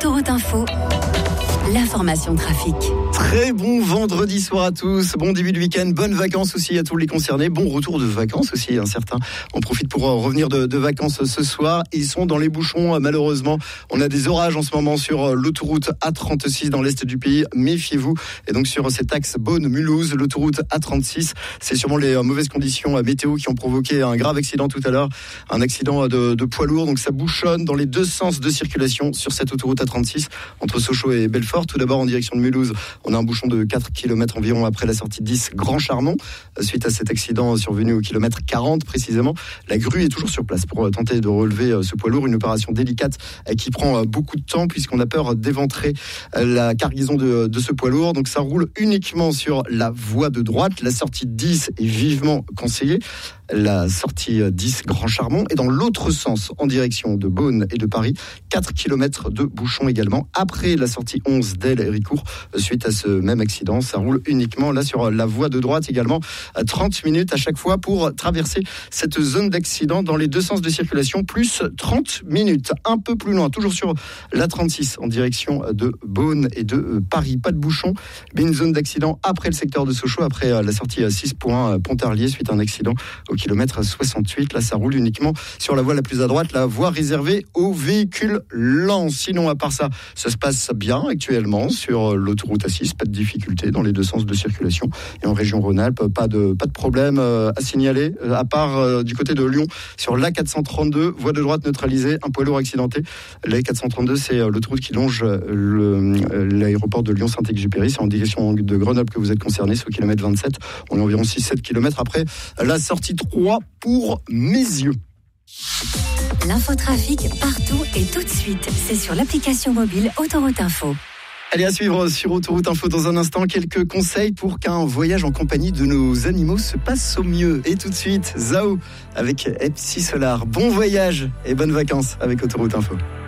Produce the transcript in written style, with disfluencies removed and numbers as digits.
Autoroute Info, l'information trafic. Très bon vendredi soir à tous, bon début de week-end, bonnes vacances aussi à tous les concernés, bon retour de vacances aussi, certains en profitent pour revenir de vacances ce soir. Ils sont dans les bouchons malheureusement, on a des orages en ce moment sur l'autoroute A36 dans l'est du pays, méfiez-vous. Et donc sur cet axe Beaune-Mulhouse, l'autoroute A36, c'est sûrement les mauvaises conditions météo qui ont provoqué un grave accident tout à l'heure, un accident de poids lourd, donc ça bouchonne dans les deux sens de circulation sur cette autoroute A36 entre Sochaux et Belfort. Tout d'abord en direction de Mulhouse, on a un bouchon de 4 km environ après la sortie de 10 Grand Charmont. Suite à cet accident survenu au kilomètre 40 précisément, la grue est toujours sur place pour tenter de relever ce poids lourd. Une opération délicate qui prend beaucoup de temps puisqu'on a peur d'éventrer la cargaison de ce poids lourd. Donc ça roule uniquement sur la voie de droite. La sortie de 10 est vivement conseillée. La sortie 10 Grand Charmont est dans l'autre sens en direction de Beaune et de Paris. 4 km de bouchons également. Après la sortie 11 d'El-Héricourt, suite à ce même accident, ça roule uniquement là sur la voie de droite également. 30 minutes à chaque fois pour traverser cette zone d'accident dans les deux sens de circulation, plus 30 minutes. Un peu plus loin, toujours sur la 36 en direction de Beaune et de Paris. Pas de bouchons, mais une zone d'accident après le secteur de Sochaux, après la sortie 6.1 Pontarlier suite à un accident au kilomètre 68. Là, ça roule uniquement sur la voie la plus à droite, la voie réservée aux véhicules lents. Sinon, à part ça, ça se passe bien actuellement sur l'autoroute A6. Pas de difficulté dans les deux sens de circulation. Et en région Rhône-Alpes, pas de problème à signaler, à part du côté de Lyon, sur l'A432, voie de droite neutralisée, un poids lourd accidenté. L'A432, c'est l'autoroute qui longe l'aéroport de Lyon-Saint-Exupéry. C'est en direction de Grenoble que vous êtes concerné, c'est au kilomètre 27. On est environ 6-7 km après la sortie 3 pour mes yeux. L'infotrafic partout et tout de suite, c'est sur l'application mobile Autoroute Info. Allez, à suivre sur Autoroute Info dans un instant, quelques conseils pour qu'un voyage en compagnie de nos animaux se passe au mieux. Et tout de suite, Zao avec Epsi Solar. Bon voyage et bonnes vacances avec Autoroute Info.